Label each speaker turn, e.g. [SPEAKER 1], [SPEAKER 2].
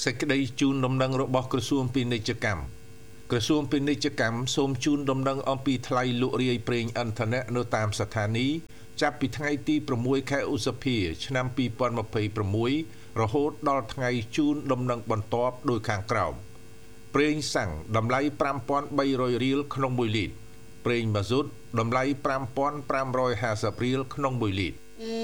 [SPEAKER 1] សេចក្តីជូនដំណឹងរបស់ក្រសួងពាណិជ្ជកម្មក្រសួងពាណិជ្ជកម្មសូមជូនដំណឹងអំពីថ្លៃលក់រាយប្រេងឥន្ធនៈនៅតាមស្ថានីយ៍ចាប់ពីថ្ងៃទី6ខែឧសភាឆ្នាំ2026រហូតដល់ថ្ងៃជូនដំណឹងបន្ទាប់ដោយខាងក្រោមប្រេងសាំងតម្លៃ 5,300 រៀលក្នុង1លីត្រប្រេងម៉ាស៊ូតតម្លៃ 5,550 រៀលក្នុង1លីត្រ